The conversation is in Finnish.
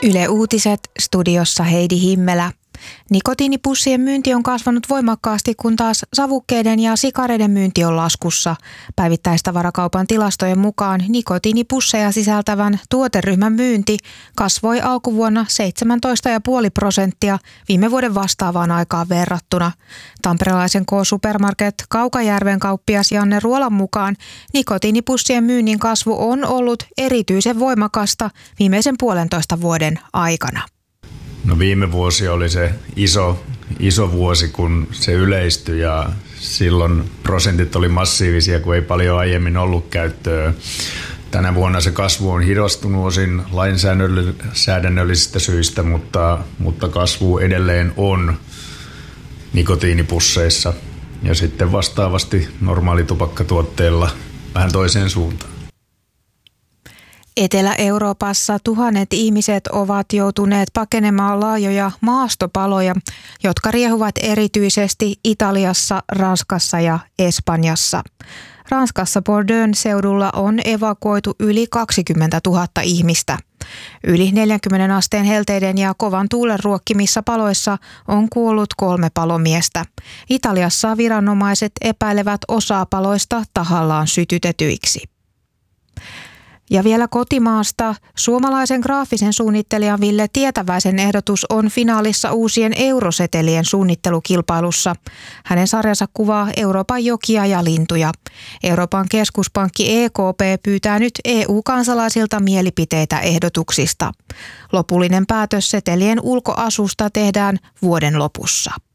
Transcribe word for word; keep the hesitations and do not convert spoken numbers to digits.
Yle Uutiset, studiossa Heidi Himmelä. Nikotiinipussien myynti on kasvanut voimakkaasti, kun taas savukkeiden ja sikareiden myynti on laskussa. Päivittäistavarakaupan tilastojen mukaan nikotiinipusseja sisältävän tuoteryhmän myynti kasvoi alkuvuonna seitsemäntoista pilkku viisi prosenttia viime vuoden vastaavaan aikaan verrattuna. Tamperelaisen K-Supermarket Kaukajärven kauppias Janne Ruolan mukaan nikotiinipussien myynnin kasvu on ollut erityisen voimakasta viimeisen puolentoista vuoden aikana. No viime vuosi oli se iso, iso vuosi, kun se yleistyi ja silloin prosentit oli massiivisia, kun ei paljon aiemmin ollut käyttöä. Tänä vuonna se kasvu on hidastunut osin lainsäädännöllisistä syistä, mutta, mutta kasvu edelleen on nikotiinipusseissa ja sitten vastaavasti normaalitupakatuotteilla vähän toiseen suuntaan. Etelä-Euroopassa tuhannet ihmiset ovat joutuneet pakenemaan laajoja maastopaloja, jotka riehuvat erityisesti Italiassa, Ranskassa ja Espanjassa. Ranskassa Bordeauxn seudulla on evakuoitu yli kaksikymmentätuhatta ihmistä. Yli neljänkymmenen asteen helteiden ja kovan tuulen ruokkimissa paloissa on kuollut kolme palomiestä. Italiassa viranomaiset epäilevät osaa paloista tahallaan sytytetyiksi. Ja vielä kotimaasta. Suomalaisen graafisen suunnittelijan Ville Tietäväisen ehdotus on finaalissa uusien eurosetelien suunnittelukilpailussa. Hänen sarjansa kuvaa Euroopan jokia ja lintuja. Euroopan keskuspankki E K P pyytää nyt E U-kansalaisilta mielipiteitä ehdotuksista. Lopullinen päätös setelien ulkoasusta tehdään vuoden lopussa.